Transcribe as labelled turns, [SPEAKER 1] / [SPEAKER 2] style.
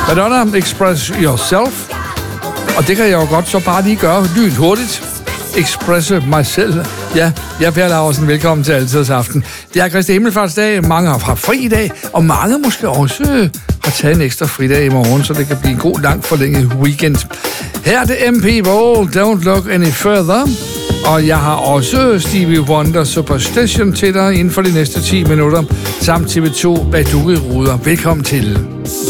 [SPEAKER 1] Madonna, Express Yourself. Og det kan jeg jo godt så bare lige gøre lynhurtigt. Expresse mig selv. Ja, jeg er Per Laursen. Velkommen til Altidsaften. Det er Kristi Himmelfartsdag. Mange har haft fri i dag, og mange måske også har taget en ekstra fridag i morgen, så det kan blive en god, lang forlænget weekend. Her er det MP Ball, Don't Look Any Further. Og jeg har også Stevie Wonder Superstition til dig inden for de næste 10 minutter, samt TV2 Badugi Ruder. Velkommen til.